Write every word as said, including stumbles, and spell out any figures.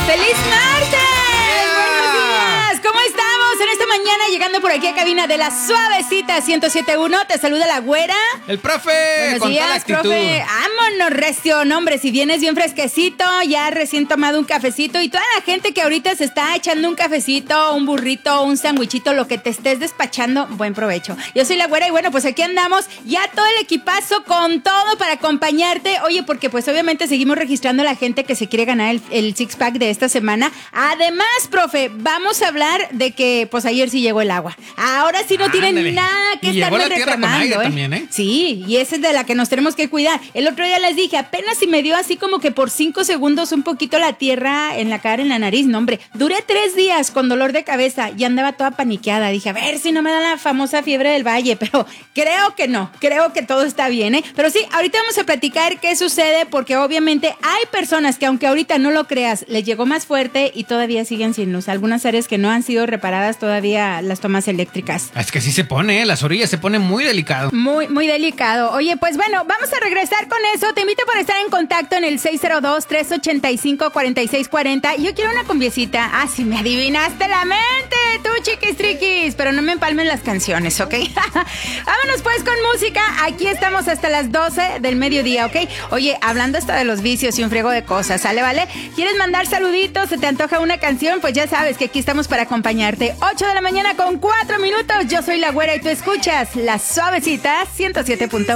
¡Feliz martes! ¡Buenos días! ¿Cómo estamos en esta mañana? Llegando por aquí a cabina de la Suavecita ciento siete punto uno. Te saluda la güera. El profe, Buenos con días, toda la actitud. profe. Vámonos, recio. No, hombre, si vienes bien fresquecito, ya recién tomado un cafecito, y toda la gente que ahorita se está echando un cafecito, un burrito, un sandwichito, lo que te estés despachando, buen provecho. Yo soy la güera y bueno, pues aquí andamos ya todo el equipazo con todo para acompañarte. Oye, porque pues obviamente seguimos registrando a la gente que se quiere ganar el, el six pack de esta semana. Además, profe, vamos a hablar de que pues ayer sí llegó el agua. Ahora sí no Ándale. tienen nada que Y llegó estarme la tierra con reclamando, aire ¿eh? también, ¿eh? Sí, y esa es de la que nos tenemos que cuidar. El otro día les dije, apenas si me dio así como que por cinco segundos un poquito la tierra en la cara, en la nariz. No, hombre, duré tres días con dolor de cabeza y andaba toda paniqueada. Dije, a ver si no me da la famosa fiebre del valle, pero creo que no, creo que todo está bien, ¿eh? Pero sí, ahorita vamos a platicar qué sucede, porque obviamente hay personas que aunque ahorita no lo creas, les llegó más fuerte y todavía siguen sin luz. Algunas áreas que no han sido reparadas todavía las tomas eléctricas. Es que sí se pone, ¿eh? Las orillas se pone muy delicado. Muy, muy delicado. Oye, pues bueno, vamos a regresar con eso. Te invito para estar en contacto en el seis cero dos, tres ocho cinco, cuatro seis cuatro cero. Yo quiero una cumbiecita. Ah, sí, me adivinaste la mente, tú, chiquis triquis. Pero no me empalmen las canciones, ¿ok? Vámonos pues con música. Aquí estamos hasta las doce del mediodía, ¿ok? Oye, hablando hasta de los vicios y un friego de cosas, ¿sale, vale? ¿Quieres mandar saluditos? ¿Se te antoja una canción? Pues ya sabes que aquí estamos para acompañarte. ocho de la mañana con cuatro minutos. Yo soy la güera y tú escuchas La Suavecita ciento siete punto uno.